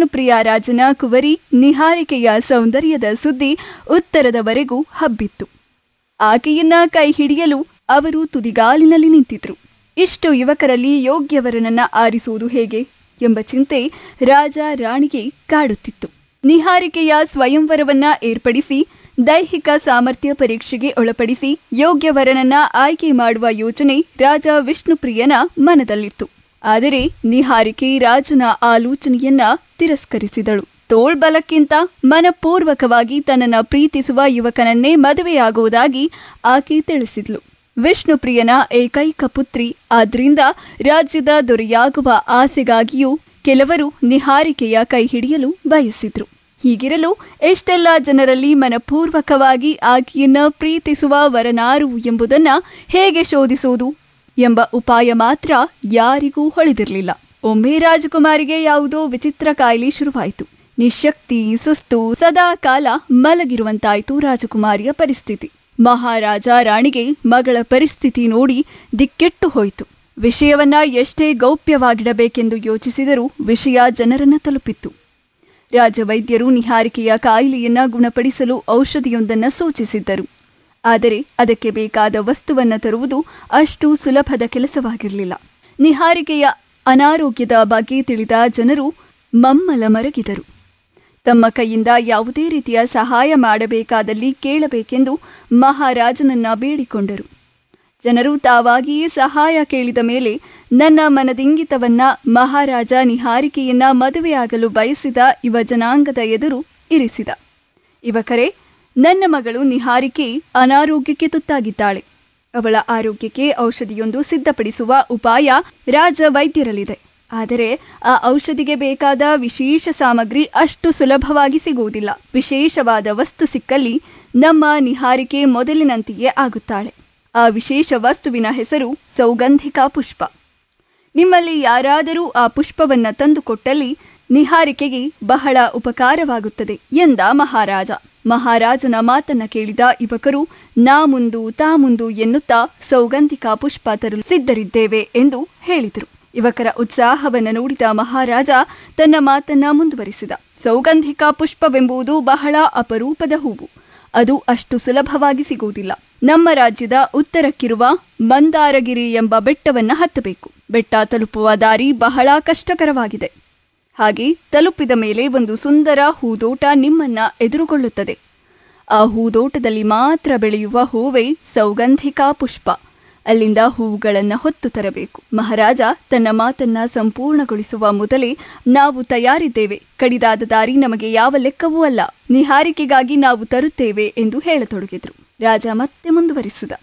ವಿಷ್ಣುಪ್ರಿಯ ರಾಜನ ಕುವರಿ ನಿಹಾರಿಕೆಯ ಸೌಂದರ್ಯದ ಸುದ್ದಿ ಉತ್ತರದವರೆಗೂ ಹಬ್ಬಿತ್ತು. ಆಕೆಯನ್ನ ಕೈ ಹಿಡಿಯಲು ಅವರು ತುದಿಗಾಲಿನಲ್ಲಿ ನಿಂತಿದ್ರು. ಇಷ್ಟು ಯುವಕರಲ್ಲಿ ಯೋಗ್ಯವರನನ್ನ ಆರಿಸುವುದು ಹೇಗೆ ಎಂಬ ಚಿಂತೆ ರಾಜ ರಾಣಿಗೆ ಕಾಡುತ್ತಿತ್ತು. ನಿಹಾರಿಕೆಯ ಸ್ವಯಂವರವನ್ನ ಏರ್ಪಡಿಸಿ ದೈಹಿಕ ಸಾಮರ್ಥ್ಯ ಪರೀಕ್ಷೆಗೆ ಒಳಪಡಿಸಿ ಯೋಗ್ಯವರನನ್ನ ಆಯ್ಕೆ ಮಾಡುವ ಯೋಚನೆ ರಾಜ ವಿಷ್ಣುಪ್ರಿಯನ ಮನದಲ್ಲಿತ್ತು. ಆದರೆ ನಿಹಾರಿಕೆ ರಾಜನ ಆಲೋಚನೆಯನ್ನ ತಿರಸ್ಕರಿಸಿದಳು. ತೋಳ್ಬಲಕ್ಕಿಂತ ಮನಪೂರ್ವಕವಾಗಿ ತನ್ನನ್ನು ಪ್ರೀತಿಸುವ ಯುವಕನನ್ನೇ ಮದುವೆಯಾಗುವುದಾಗಿ ಆಕೆ ತಿಳಿಸಿದ್ಲು. ವಿಷ್ಣುಪ್ರಿಯನ ಏಕೈಕ ಪುತ್ರಿ ಆದ್ರಿಂದ ರಾಜ್ಯದ ದೊರೆಯಾಗುವ ಆಸೆಗಾಗಿಯೂ ಕೆಲವರು ನಿಹಾರಿಕೆಯ ಕೈ ಹಿಡಿಯಲು ಬಯಸಿದ್ರು. ಹೀಗಿರಲು ಎಷ್ಟೆಲ್ಲ ಜನರಲ್ಲಿ ಮನಪೂರ್ವಕವಾಗಿ ಆಕೆಯನ್ನ ಪ್ರೀತಿಸುವ ವರನಾರು ಎಂಬುದನ್ನ ಹೇಗೆ ಶೋಧಿಸುವುದು ಎಂಬ ಉಪಾಯ ಮಾತ್ರ ಯಾರಿಗೂ ಹೊಳೆದಿರಲಿಲ್ಲ. ಒಮ್ಮೆ ರಾಜಕುಮಾರಿಗೆ ಯಾವುದೋ ವಿಚಿತ್ರ ಕಾಯಿಲೆ ಶುರುವಾಯಿತು. ನಿಶಕ್ತಿ, ಸುಸ್ತು, ಸದಾ ಕಾಲ ಮಲಗಿರುವಂತಾಯಿತು ರಾಜಕುಮಾರಿಯ ಪರಿಸ್ಥಿತಿ. ಮಹಾರಾಜ ರಾಣಿಗೆ ಮಗಳ ಪರಿಸ್ಥಿತಿ ನೋಡಿ ದಿಕ್ಕೆಟ್ಟು ಹೋಯಿತು. ವಿಷಯವನ್ನ ಎಷ್ಟೇ ಗೌಪ್ಯವಾಗಿಡಬೇಕೆಂದು ಯೋಚಿಸಿದರೂ ವಿಷಯ ಜನರನ್ನ ತಲುಪಿತ್ತು. ರಾಜವೈದ್ಯರು ನಿಹಾರಿಕೆಯ ಕಾಯಿಲೆಯನ್ನ ಗುಣಪಡಿಸಲು ಔಷಧಿಯೊಂದನ್ನು ಸೂಚಿಸಿದ್ದರು. ಆದರೆ ಅದಕ್ಕೆ ಬೇಕಾದ ವಸ್ತುವನ್ನು ತರುವುದು ಅಷ್ಟು ಸುಲಭದ ಕೆಲಸವಾಗಿರಲಿಲ್ಲ. ನಿಹಾರಿಕೆಯ ಅನಾರೋಗ್ಯದ ಬಗ್ಗೆ ತಿಳಿದ ಜನರು ಮಮ್ಮಲ ಮರಗಿದರು. ತಮ್ಮ ಕೈಯಿಂದ ಯಾವುದೇ ರೀತಿಯ ಸಹಾಯ ಮಾಡಬೇಕಾದಲ್ಲಿ ಕೇಳಬೇಕೆಂದು ಮಹಾರಾಜನನ್ನ ಬೇಡಿಕೊಂಡರು. ಜನರು ತಾವಾಗಿಯೇ ಸಹಾಯ ಕೇಳಿದ ಮೇಲೆ ನನ್ನ ಮನದಿಂಗಿತವನ್ನ ಮಹಾರಾಜ ನಿಹಾರಿಕೆಯನ್ನ ಮದುವೆಯಾಗಲು ಬಯಸಿದ ಯುವ ಜನಾಂಗದ ಎದುರು ಇರಿಸಿದ. ಯುವಕರೇ, ನನ್ನ ಮಗಳು ನಿಹಾರಿಕೆ ಅನಾರೋಗ್ಯಕ್ಕೆ ತುತ್ತಾಗಿದ್ದಾಳೆ. ಅವಳ ಆರೋಗ್ಯಕ್ಕೆ ಔಷಧಿಯೊಂದು ಸಿದ್ಧಪಡಿಸುವ ಉಪಾಯ ರಾಜ ವೈದ್ಯರಲ್ಲಿದೆ. ಆದರೆ ಆ ಔಷಧಿಗೆ ಬೇಕಾದ ವಿಶೇಷ ಸಾಮಗ್ರಿ ಅಷ್ಟು ಸುಲಭವಾಗಿ ಸಿಗುವುದಿಲ್ಲ. ವಿಶೇಷವಾದ ವಸ್ತು ಸಿಕ್ಕಲ್ಲಿ ನಮ್ಮ ನಿಹಾರಿಕೆ ಮೊದಲಿನಂತೆಯೇ ಆಗುತ್ತಾಳೆ. ಆ ವಿಶೇಷ ವಸ್ತುವಿನ ಹೆಸರು ಸೌಗಂಧಿಕಾ ಪುಷ್ಪ. ನಿಮ್ಮಲ್ಲಿ ಯಾರಾದರೂ ಆ ಪುಷ್ಪವನ್ನ ತಂದುಕೊಟ್ಟಲ್ಲಿ ನಿಹಾರಿಕೆಗೆ ಬಹಳ ಉಪಕಾರವಾಗುತ್ತದೆ ಎಂದ ಮಹಾರಾಜ. ಮಹಾರಾಜನ ಮಾತನ್ನ ಕೇಳಿದ ಯುವಕರು ನಾ ಮುಂದು ತಾ ಮುಂದು ಎನ್ನುತ್ತಾ ಸೌಗಂಧಿಕಾ ಪುಷ್ಪ ತರಲು ಸಿದ್ಧರಿದ್ದೇವೆ ಎಂದು ಹೇಳಿದರು. ಯುವಕರ ಉತ್ಸಾಹವನ್ನು ನೋಡಿದ ಮಹಾರಾಜ ತನ್ನ ಮಾತನ್ನ ಮುಂದುವರಿಸಿದ. ಸೌಗಂಧಿಕಾ ಪುಷ್ಪವೆಂಬುದು ಬಹಳ ಅಪರೂಪದ ಹೂವು. ಅದು ಅಷ್ಟು ಸುಲಭವಾಗಿ ಸಿಗುವುದಿಲ್ಲ. ನಮ್ಮ ರಾಜ್ಯದ ಉತ್ತರಕ್ಕಿರುವ ಮಂದಾರಗಿರಿ ಎಂಬ ಬೆಟ್ಟವನ್ನ ಹತ್ತಬೇಕು. ಬೆಟ್ಟ ತಲುಪುವ ದಾರಿ ಬಹಳ ಕಷ್ಟಕರವಾಗಿದೆ. ಹಾಗೆ ತಲುಪಿದ ಮೇಲೆ ಒಂದು ಸುಂದರ ಹೂದೋಟ ನಿಮ್ಮನ್ನ ಎದುರುಗೊಳ್ಳುತ್ತದೆ. ಆ ಹೂದೋಟದಲ್ಲಿ ಮಾತ್ರ ಬೆಳೆಯುವ ಹೂವೇ ಸೌಗಂಧಿಕಾ ಪುಷ್ಪ. ಅಲ್ಲಿಂದ ಹೂವುಗಳನ್ನು ಹೊತ್ತು ತರಬೇಕು. ಮಹಾರಾಜ ತನ್ನ ಮಾತನ್ನ ಸಂಪೂರ್ಣಗೊಳಿಸುವ ಮೊದಲೇ ನಾವು ತಯಾರಿದ್ದೇವೆ, ಕಡಿದಾದ ದಾರಿ ನಮಗೆ ಯಾವ ಲೆಕ್ಕವೂ ಅಲ್ಲ, ನಿಹಾರಿಕೆಗಾಗಿ ನಾವು ತರುತ್ತೇವೆ ಎಂದು ಹೇಳತೊಡಗಿದ್ರು. ರಾಜ ಮತ್ತೆ ಮುಂದುವರಿಸಿದ.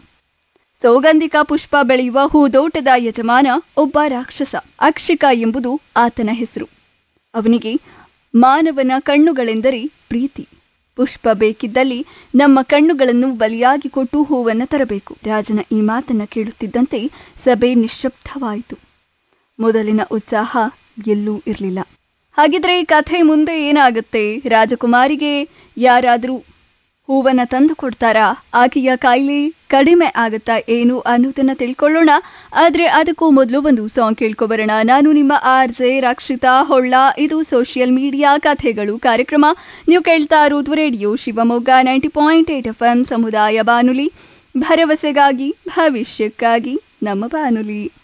ಸೌಗಂಧಿಕಾ ಪುಷ್ಪ ಬೆಳೆಯುವ ಹೂದೋಟದ ಯಜಮಾನ ಒಬ್ಬ ರಾಕ್ಷಸ. ಅಕ್ಷಿಕ ಎಂಬುದು ಆತನ ಹೆಸರು. ಅವನಿಗೆ ಮಾನವನ ಕಣ್ಣುಗಳೆಂದರೆ ಪ್ರೀತಿ. ಪುಷ್ಪ ಬೇಕಿದ್ದಲ್ಲಿ ನಮ್ಮ ಕಣ್ಣುಗಳನ್ನು ಬಲಿಯಾಗಿ ಕೊಟ್ಟು ಹೂವನ್ನು ತರಬೇಕು. ರಾಜನ ಈ ಮಾತನ್ನು ಕೇಳುತ್ತಿದ್ದಂತೆ ಸಭೆ ನಿಶ್ಶಬ್ದವಾಯಿತು. ಮೊದಲಿನ ಉತ್ಸಾಹ ಎಲ್ಲೂ ಇರಲಿಲ್ಲ. ಹಾಗಿದ್ರೆ ಈ ಕಥೆ ಮುಂದೆ ಏನಾಗುತ್ತೆ? ರಾಜಕುಮಾರಿಗೆ ಯಾರಾದರೂ ಹೂವನ್ನು ತಂದು ಕೊಡ್ತಾರಾ? ಆಕೆಯ ಕಾಯಿಲೆ ಕಡಿಮೆ ಆಗುತ್ತಾ ಏನು ಅನ್ನೋದನ್ನ ತಿಳ್ಕೊಳ್ಳೋಣ. ಆದರೆ ಅದಕ್ಕೂ ಮೊದಲು ಒಂದು ಸಾಂಗ್ ಕೇಳ್ಕೊಬರೋಣ. ನಾನು ನಿಮ್ಮ RJ ರಕ್ಷಿತಾ ಹೊಳ್ಳ. ಇದು ಸೋಷಿಯಲ್ ಮೀಡಿಯಾ ಕಥೆಗಳು ಕಾರ್ಯಕ್ರಮ. ನೀವು ಕೇಳ್ತಾ ಇರೋದು ರೇಡಿಯೋ ಶಿವಮೊಗ್ಗ 90.8 FM ಸಮುದಾಯ ಬಾನುಲಿ, ಭರವಸೆಗಾಗಿ ಭವಿಷ್ಯಕ್ಕಾಗಿ ನಮ್ಮ ಬಾನುಲಿ.